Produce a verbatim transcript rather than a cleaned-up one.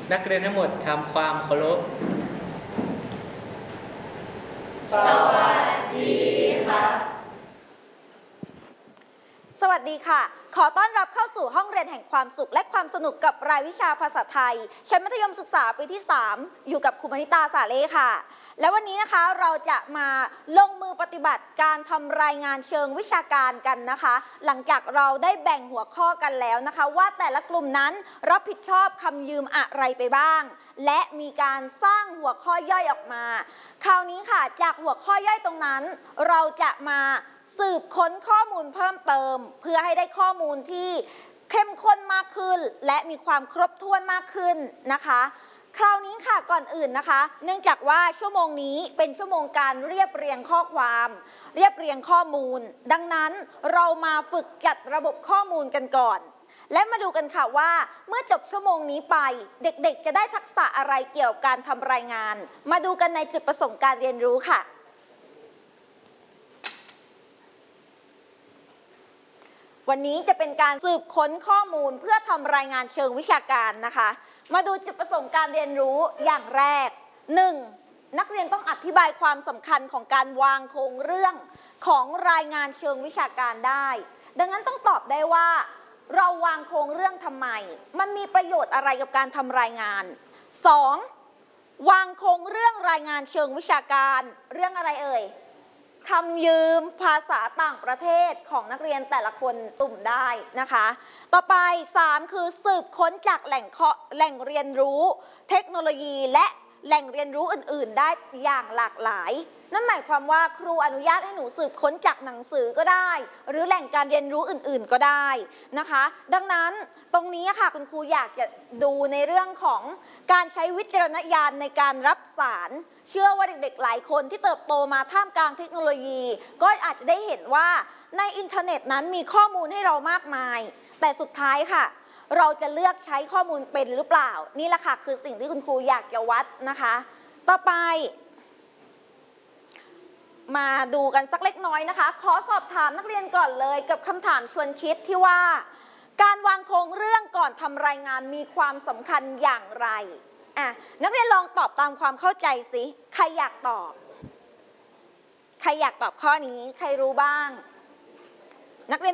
นักเรียนทั้งหมดทำความเคารพสวัสดีค่ะสวัสดีค่ะขอต้อนรับเข้าสู่ห้องเรียนแห่งความสุขและความสนุกกับรายวิชาภาษาไทยชั้นมัธยมศึกษาปีที่สามอยู่กับครูมณิตาสาเล่ค่ะและวันนี้นะคะเราจะมาลงมือปฏิบัติการทำรายงานเชิงวิชาการกันนะคะหลังจากเราได้แบ่งหัวข้อกันแล้วนะคะว่าแต่ละกลุ่มนั้นรับผิดชอบคำยืมอะไรไปบ้างและมีการสร้างหัวข้อย่อยออกมาคราวนี้ค่ะจากหัวข้อย่อยตรงนั้นเราจะมาสืบค้นข้อมูลเพิ่มเติมเพื่อให้ได้ข้อมูลที่เข้มข้นมากขึ้นและมีความครบถ้วนมากขึ้นนะคะคราวนี้ค่ะก่อนอื่นนะคะเนื่องจากว่าชั่วโมงนี้เป็นชั่วโมงการเรียบเรียงข้อความเรียบเรียงข้อมูลดังนั้นเรามาฝึกจัดระบบข้อมูลกันก่อนและมาดูกันค่ะว่าเมื่อจบชั่วโมงนี้ไปเด็กๆจะได้ทักษะอะไรเกี่ยวกับการทำรายงานมาดูกันในจุดประสงค์การเรียนรู้ค่ะวันนี้จะเป็นการสืบค้นข้อมูลเพื่อทำรายงานเชิงวิชาการนะคะมาดูจุดประสงค์การเรียนรู้อย่างแรก หนึ่ง. นักเรียนต้องอธิบายความสำคัญของการวางโครงเรื่องของรายงานเชิงวิชาการได้ดังนั้นต้องตอบได้ว่าเราวางโครงเรื่องทำไมมันมีประโยชน์อะไรกับการทำรายงาน สอง. วางโครงเรื่องรายงานเชิงวิชาการเรื่องอะไรเอ่ยคำยืมภาษาต่างประเทศของนักเรียนแต่ละคนตุ่มได้นะคะต่อไป สาม. คือสืบค้นจากแหล่งแหล่งเรียนรู้เทคโนโลยีและแหล่งเรียนรู้อื่นๆได้อย่างหลากหลายนั่นหมายความว่าครูอนุญาตให้หนูสืบค้นจากหนังสือก็ได้หรือแหล่งการเรียนรู้อื่นๆก็ได้นะคะดังนั้นตรงนี้ค่ะคุณครูอยากจะดูในเรื่องของการใช้วิจารณญาณในการรับสารเชื่อว่าเด็กๆหลายคนที่เติบโตมาท่ามกลางเทคโนโลยีก็อาจจะได้เห็นว่าในอินเทอร์เน็ตนั้นมีข้อมูลให้เรามากมายแต่สุดท้ายค่ะเราจะเลือกใช้ข้อมูลเป็นหรือเปล่านี่แหละค่ะคือสิ่งที่คุณครูอยากจะวัดนะคะต่อไปมาดูกันสักเล็กน้อยนะคะขอสอบถามนักเรียนก่อนเลยกับคำถามชวนคิดที่ว่าการวางโครงเรื่องก่อนทำรายงานมีความสำคัญอย่างไรอ่ะนักเรียนลองตอบตามความเข้าใจสิใครอยากตอบใครอยากตอบข้อนี้ใครรู้บ้าง